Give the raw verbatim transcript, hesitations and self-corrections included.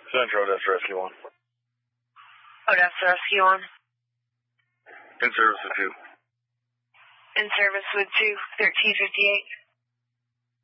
Central Odessa Rescue one. Odessa Rescue one. In service with two. In service with two, thirteen fifty-eight.